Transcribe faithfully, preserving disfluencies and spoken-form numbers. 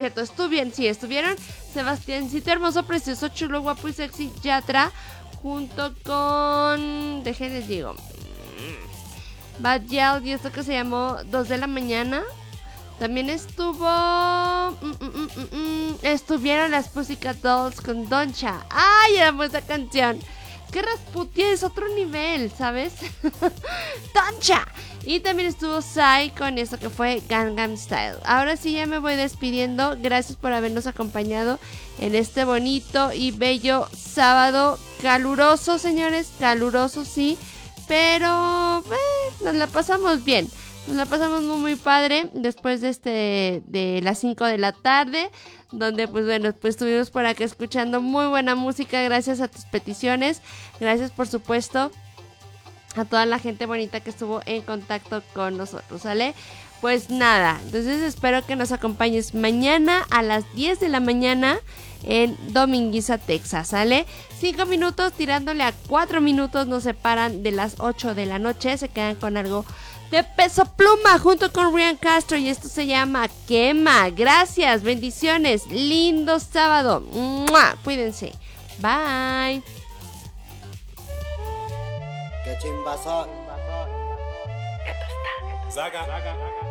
cierto, estuvieron, sí, estuvieron Sebastiancito hermoso, precioso, chulo, guapo y sexy, Yatra, junto con, déjenles digo, Bad Yell y esto que se llamó dos de la mañana. También estuvo, mm, mm, mm, mm, mm, estuvieron las Pussycat Dolls con Doncha. ¡Ay, amo esa canción! Es que Rasputia es otro nivel, ¿sabes? ¡Doncha! Y también estuvo Psy con eso que fue Gangnam Style. Ahora sí ya me voy despidiendo. Gracias por habernos acompañado en este bonito y bello sábado caluroso, señores. Caluroso, sí. Pero eh, nos la pasamos bien. Nos la pasamos muy muy padre después de este de las cinco de la tarde, donde pues bueno, pues estuvimos por acá escuchando muy buena música gracias a tus peticiones. Gracias por supuesto a toda la gente bonita que estuvo en contacto con nosotros, ¿sale? Pues nada, entonces espero que nos acompañes mañana a las diez de la mañana en Dominguiza, Texas, ¿sale? Cinco minutos tirándole a cuatro minutos nos separan de las ocho de la noche, se quedan con algo de Peso Pluma junto con Ryan Castro y esto se llama Quema. Gracias, bendiciones, lindo sábado. ¡Mua! Cuídense, bye. Que chimbazón. Saga.